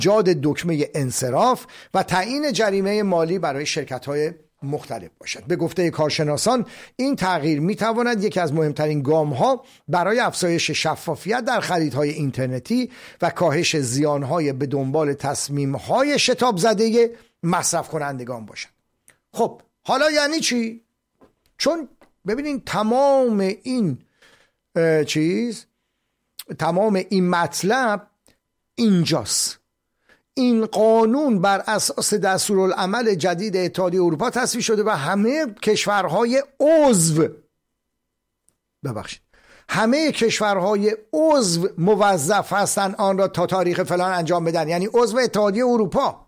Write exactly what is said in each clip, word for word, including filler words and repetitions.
ایجاد دکمه انصراف و تعیین جریمه مالی برای شرکت‌های مختلف باشد. به گفته کارشناسان این تغییر میتواند یکی از مهمترین گام‌ها برای افزایش شفافیت در خریدهای اینترنتی و کاهش زیان‌های به دنبال تصمیم‌های شتاب زده مصرف کنندگان باشد. خب حالا یعنی چی؟ چون ببینین تمام این چیز تمام این مطلب اینجاست. این قانون بر اساس دستورالعمل جدید اتحادیه اروپا تصویب شده و همه کشورهای عضو ببخشید همه کشورهای عضو موظف هستند آن را تا تاریخ فلان انجام بدن، یعنی عضو اتحادیه اروپا.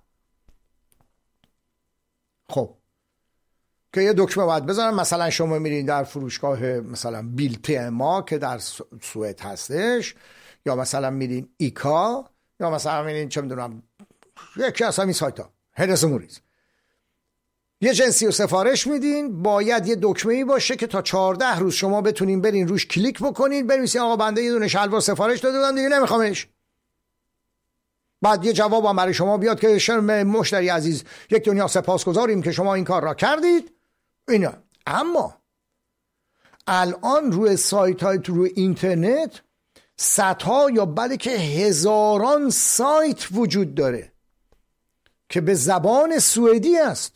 خب که یه دکمه باید بذارن، مثلا شما میرین در فروشگاه مثلا بیلت ما که در سوئد هستش، یا مثلا میرین ایکا، یا مثلا میرین چه میدونم یکی از همین سایت ها هرس موریز، یه جنسی رو سفارش میدین، باید یه دکمه‌ای باشه که تا چهارده روز شما بتونین برین روش کلیک بکنین بنویسین آقا بنده یه دونه شلوار سفارش داده بودم دیگه نمیخوامش. بعد یه جواب هم برای شما بیاد که شما مشتری عزیز یک دنیا سپاسگزاریم که شما این کار را کردید اینا. اما الان روی سایت های روی اینترنت صدها یا بلکه هزاران سایت وجود داره که به زبان سوئدی است.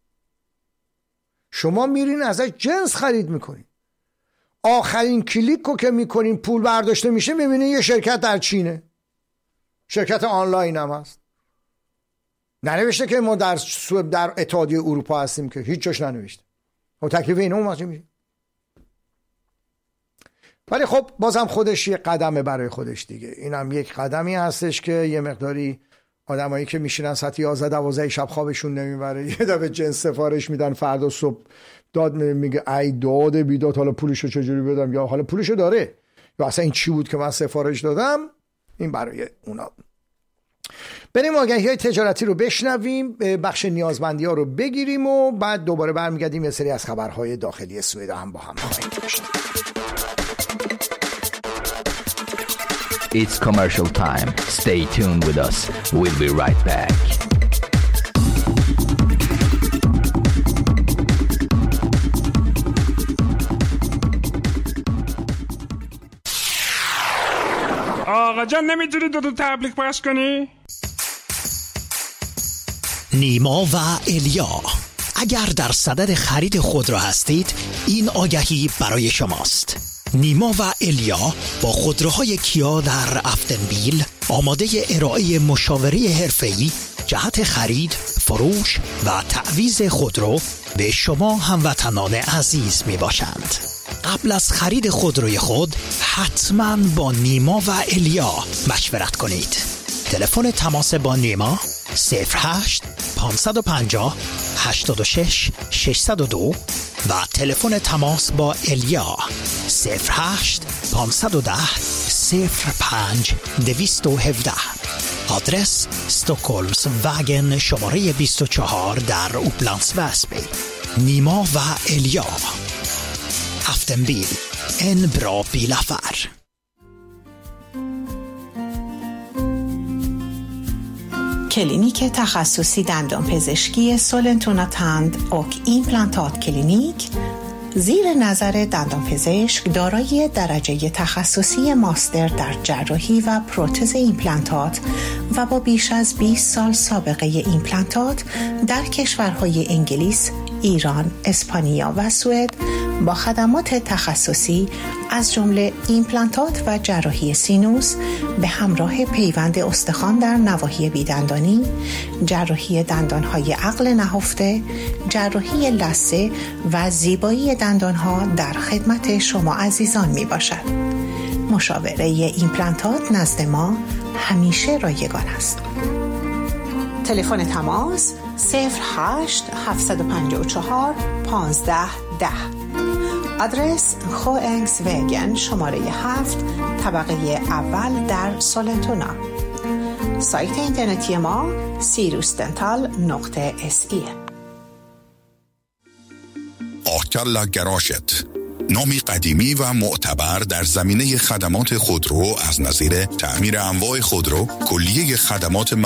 شما میرین ازش جنس خرید میکنین، آخرین کلیک رو که میکنین پول برداشته میشه میبینین یه شرکت در چینه، شرکت آنلاین هم هست، ننوشته که ما در سوئد در اتحادیه اروپا هستیم که هیچ جاش ننوشته. و تکلیف اینو اومد میشه. ولی خب بازم خودش یه قدمه برای خودش دیگه. اینم یک قدمی هستش که یه مقداری آدمایی که میشینن ساعت یازده دوازده شب خوابشون نمیبره یه دفعه جنس سفارش میدن، فردا صبح داد میگه ای داد بیداد حالا پولشو چجوری بدم، یا حالا پولشو داره، یا اصلا این چی بود که من سفارش دادم. این برای اونا. بریم آگهی‌های تجارتی رو بشنویم، بخش نیازمندی ها رو بگیریم و بعد دوباره برمیگردیم یه سری از خبرهای داخلی سوئد هم با هم خواهیم داشت. It's commercial time. Stay tuned with us. We'll be right back. آقا جان نمیتونی دو دو تبلیغ پخش کنی؟ نیما و الیا، اگر در صدد خرید خودرو هستید این آگهی برای شماست. نیما و الیا با خودروهای کیا در افتنبیل آماده ارائه مشاوره حرفه‌ای جهت خرید، فروش و تعویض خودرو به شما هموطنان عزیز می باشند. قبل از خرید خودروی خود حتما با نیما و الیا مشورت کنید. تلفن تماس با نیما صفر هشت پانصد و پنجاه هشتاد و شش ششصد و دو و تلفن تماس با الیا صفر هشت پانصد و ده صفر پنج دویست و هفده. آدرس استکهلمس وگن شماره بیست و چهار در اوپلندس وسبی. نیما و الیا، افتنبیل، en bra bilaffär. کلینیک تخصصی دندان پزشکی سولنتونا تند اوک ایمپلانتات کلینیک زیر نظر دندان پزشک دارای درجه تخصصی ماستر در جراحی و پروتز ایمپلانتات و با بیش از بیست سال سابقه ایمپلانتات در کشورهای انگلیس، ایران، اسپانیا و سوئد با خدمات تخصصی از جمله ایمپلانتات و جراحی سینوس به همراه پیوند استخوان در نواحی بیدندانی، جراحی دندانهای عقل نهفته، جراحی لثه و زیبایی دندانها در خدمت شما عزیزان می باشد. مشاوره ایمپلانتات نزد ما همیشه رایگان است. تلفن تماس صفر هشت هفت پنج چهار پانزده ده. آدرس خوئنگس وگن شماره هفت طبقه اول در سولنتونا. سایت اینترنتی ما سیروس دنتال نقطه اس ای. آکلا گراشت، نامی قدیمی و معتبر در زمینه خدمات خودرو از نظیر تعمیر انواع خودرو، کلیه خدمات